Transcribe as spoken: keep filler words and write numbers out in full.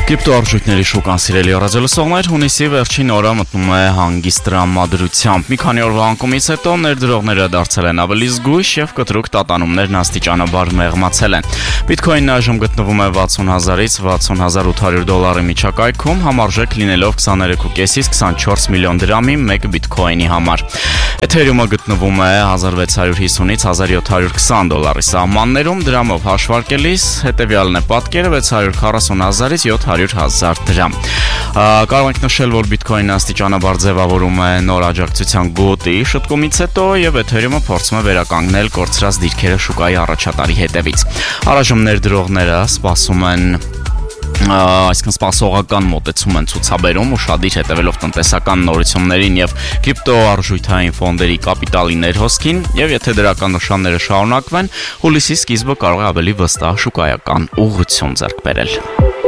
Կրիպտոարժույթների շուկան սիրելի ռադիոլսողներ, հունիսի վերջին օրը մտնում է հանգիստ տրամադրությամբ։ Մի քանի օրվա անկումից հետո ներդրողները դարձել են ավելի զգույշ եւ կտրուկ տատանումներն աստիճանաբար մեղմացել են։ Բիտքոինն այժմ գտնվում է վաթսուն հազարից վաթսուն հազար ութ հարյուր դոլարի միջակայքում, համարժեք լինելով քսաներեք կoma պենսից քսանչորս միլիոն դրամի մեկ բիտքոինի համար։ Էթերիումը գտնվում է հազար վեց հարյուր հիսունից հազար յոթ հարյուր քսան դոլարի սահմաններում, դրամով հաշվարկելիս հետևյալն է պատկերը վեց հարյուր քառասուն հազարից յոթ հարյուր հազար դրամ։ Կարող ենք նշել, որ բիտքոինը աստիճանաբար ձևավորում է նոր աջակցության գոտի շտկումից հետո եւ Էթերիումը փորձում է վերականգնել կորցրած դիրքերը շուկայի առաջատարի հետևից։ Առայժմ ներդրողները սպասում են այսինքն սպասողական մոտեցում են ցուցաբերում, ուշադիր հետևելով տնտեսական նորություններին եւ կրիպտոարժույթային ֆոնդերի կապիտալի ներհոսքին, եւ եթե դրական նշանները շարունակվեն, հուլիսի սկիզբը կարող է ավելի վստահ շուկայական ուղղություն ձեռք բերել։